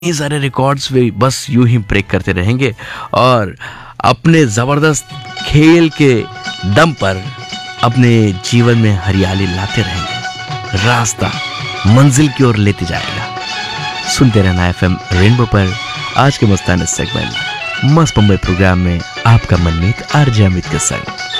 ये सारे रिकॉर्ड्स वे बस यूं ही ब्रेक करते रहेंगे और अपने जबरदस्त खेल के दम पर अपने जीवन में हरियाली लाते रहेंगे, रास्ता मंजिल की ओर लेते जाएगा। सुनते रहना एफएम रेनबो पर। आज के मस्ताना सेगमेंट मस्त मुंबई प्रोग्राम में आपका मनमीत आरजे अमित के संग।